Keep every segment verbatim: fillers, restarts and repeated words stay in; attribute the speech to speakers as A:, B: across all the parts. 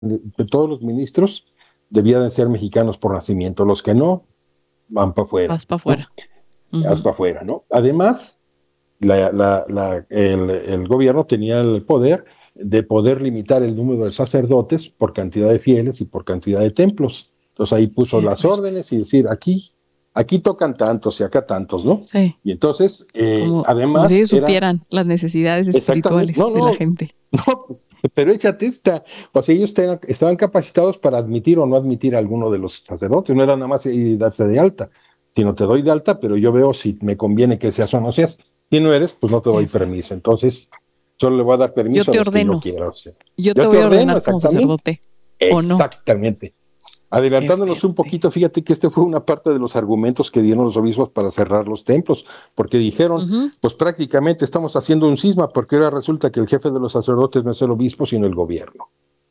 A: de todos los ministros debían de ser mexicanos por nacimiento, los que no, van para afuera,
B: Vas para
A: ¿no?
B: afuera.
A: Vas
B: Uh-huh.
A: para afuera, ¿no? Además, la, la, la, el, el gobierno tenía el poder de poder limitar el número de sacerdotes por cantidad de fieles y por cantidad de templos. Entonces ahí puso
B: Qué
A: las
B: fuerte.
A: órdenes y decir, aquí, aquí tocan tantos y acá tantos, ¿no?
B: Sí,
A: Y entonces, eh,
B: como, como si
A: además,
B: ellos
A: era
B: supieran las necesidades
A: exactamente,
B: espirituales
A: no,
B: de la
A: no,
B: gente.
A: no, pero échate esta, o sea, ellos tenían, estaban capacitados para admitir o no admitir a alguno de los sacerdotes, no era nada más y darse de alta, sino te doy de alta, pero yo veo si me conviene que seas o no seas. Si no eres, pues no te doy
B: Qué fuerte.
A: permiso. Entonces, solo le voy a dar
B: Yo
A: permiso a
B: te
A: los que yo
B: ordeno,
A: quiera. O sea,
B: yo te
A: yo te
B: voy a
A: ordeno,
B: ordenar como
A: exactamente,
B: sacerdote, ¿o no?
A: exactamente.
B: Qué
A: Adelantándonos un
B: fuerte.
A: poquito, fíjate que este fue una parte de los argumentos que dieron los obispos para cerrar los templos, porque dijeron,
B: Ujú.
A: pues prácticamente estamos haciendo un cisma, porque ahora resulta que el jefe de los sacerdotes no es el obispo, sino el gobierno.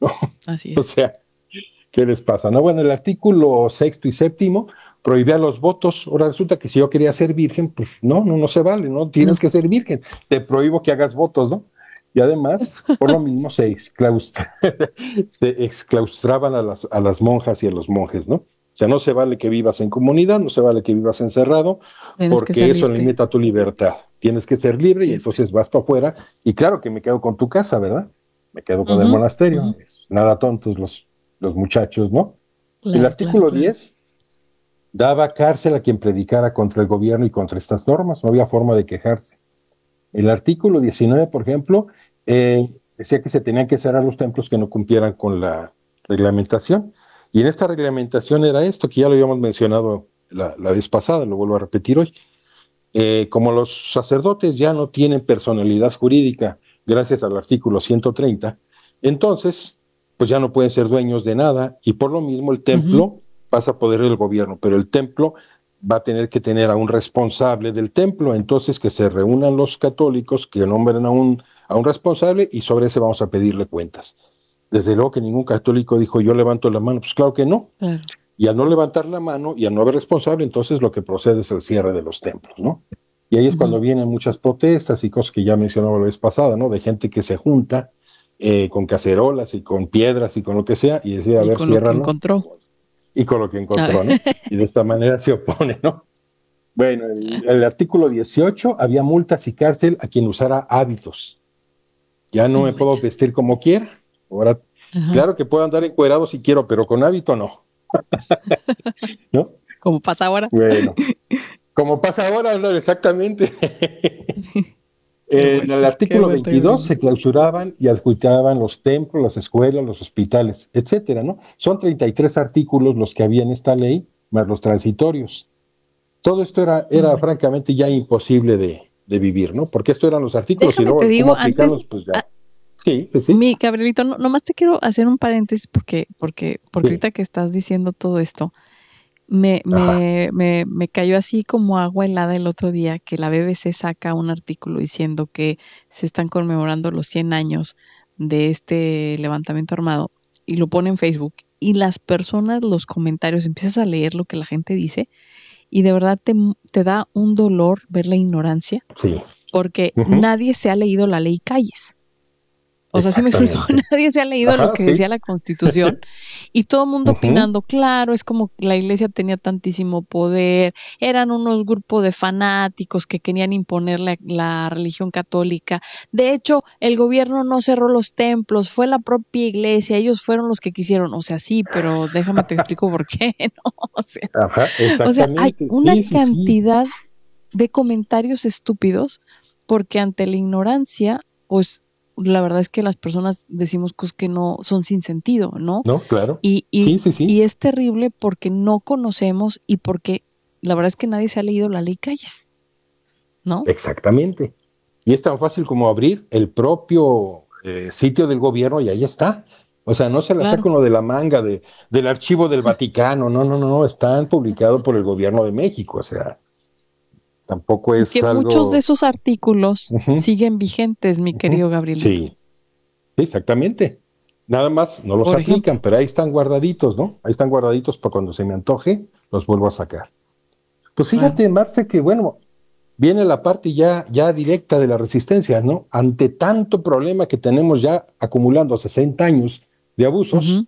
B: Así
A: O
B: es.
A: sea, ¿qué les pasa? No, bueno, el artículo sexto y séptimo prohibía los votos. Ahora resulta que si yo quería ser virgen, pues no, no, no se vale, ¿no? Tienes
B: No.
A: que ser virgen. Te prohíbo que hagas votos, ¿no? Y además, por lo mismo, se, exclaustra, se exclaustraban a las, a las monjas y a los monjes, ¿no? O sea, no se vale que vivas en comunidad, no se vale que vivas encerrado,
B: Tienes que
A: porque eso
B: salirte.
A: limita tu libertad. Tienes que ser libre y
B: Qué fuerte.
A: entonces vas para afuera. Y claro que me quedo con tu casa, ¿verdad? Me quedo con el
B: Ujú,
A: monasterio.
B: ujú.
A: Nada tontos los, los muchachos, ¿no? El
B: Claro, claro,
A: artículo
B: claro.
A: diez daba cárcel a quien predicara contra el gobierno y contra estas normas, no había forma de quejarse. El artículo diecinueve, por ejemplo, eh, decía que se tenían que cerrar los templos que no cumplieran con la reglamentación. Y en esta reglamentación era esto, que ya lo habíamos mencionado la, la vez pasada, lo vuelvo a repetir hoy. Eh, como los sacerdotes ya no tienen personalidad jurídica gracias al artículo ciento treinta, entonces pues ya no pueden ser dueños de nada y por lo mismo el
B: Ujú.
A: templo pasa a poder del gobierno, pero el templo va a tener que tener a un responsable del templo, entonces que se reúnan los católicos, que nombren a un, a un responsable y sobre ese vamos a pedirle cuentas. Desde luego que ningún católico dijo yo levanto la mano, pues claro que no,
B: Claro.
A: y al no levantar la mano y al no haber responsable, entonces lo que procede es el cierre de los templos, ¿no? Y ahí es
B: Ujú.
A: cuando vienen muchas protestas y cosas que ya mencionaba la vez pasada, ¿no? De gente que se junta eh, con cacerolas y con piedras y con lo que sea y decide, a
B: Y
A: ver,
B: con lo que
A: ciérralo,
B: encontró.
A: y con lo que
B: A ver.
A: encontró, ¿no? Y de esta manera se opone, ¿no? Bueno, el, el artículo dieciocho, había multas y cárcel a quien usara hábitos. Ya no
B: Sí,
A: me puedo
B: manches.
A: vestir como quiera. Ahora,
B: Ajá.
A: claro que puedo andar encuerado si quiero, pero con hábito no, ¿no?
B: Como pasa ahora.
A: Bueno, como pasa ahora, no, exactamente.
B: Qué
A: En el
B: fuerte, qué
A: artículo
B: fuerte,
A: veintidós
B: Gabrielito.
A: se clausuraban y adjudicaban los templos, las escuelas, los hospitales, etcétera, ¿no? Son treinta y tres artículos los que había en esta ley, más los transitorios. Todo esto era,
B: No,
A: era
B: bueno.
A: francamente ya imposible de, de vivir, ¿no? Porque esto eran los artículos y
B: Déjame te
A: luego cómo
B: digo, antes,
A: aplicarlos, pues ya.
B: a-
A: Sí, sí, sí.
B: mi Gabrielito, no, nomás te quiero hacer un paréntesis porque, porque, porque
A: Sí.
B: ahorita que estás diciendo todo esto, me,
A: Ajá.
B: me, me, me cayó así como agua helada el otro día que la B B C saca un artículo diciendo que se están conmemorando los cien años de este levantamiento armado y lo pone en Facebook y las personas, los comentarios, empiezas a leer lo que la gente dice y de verdad te, te da un dolor ver la ignorancia
A: Sí.
B: porque
A: Ujú.
B: nadie se ha leído la ley Calles. O sea, sí me explico,
A: Exactamente.
B: nadie se ha leído lo
A: Ajá,
B: que decía
A: sí.
B: la Constitución y todo el mundo
A: Ujú.
B: opinando, claro, es como la iglesia tenía tantísimo poder, eran unos grupos de fanáticos que querían imponer la, la religión católica. De hecho, el gobierno no cerró los templos, fue la propia iglesia, ellos fueron los que quisieron. O sea, sí, pero déjame te explico por qué, ¿no? O sea,
A: Ajá,
B: o sea, hay
A: exactamente.
B: una
A: Sí, sí, sí.
B: cantidad de comentarios estúpidos porque ante la ignorancia, pues la verdad es que las personas decimos cosas que no son sin sentido, ¿no?
A: ¿No? Claro.
B: Y, y,
A: Sí, sí, sí.
B: y es terrible porque no conocemos y porque la verdad es que nadie se ha leído la ley Calles, ¿no?
A: Exactamente. Y es tan fácil como abrir el propio eh, sitio del gobierno y ahí está. O sea, no se la saca
B: Claro.
A: uno de la manga de, del archivo del Vaticano. No, no, no, no. Están publicados por el gobierno de México. O sea, tampoco
B: Y
A: es
B: que muchos de
A: algo.
B: esos artículos
A: Ujú,
B: siguen vigentes, mi
A: ujú.
B: querido Gabrielito.
A: Sí, exactamente. Nada más no los
B: Por ejemplo.
A: aplican, pero ahí están guardaditos, ¿no? Ahí están guardaditos para cuando se me antoje, los vuelvo a sacar. Pues
B: Claro.
A: fíjate, Marce, que bueno, viene la parte ya, ya directa de la resistencia, ¿no? Ante tanto problema que tenemos ya acumulando sesenta años de abusos.
B: Ujú.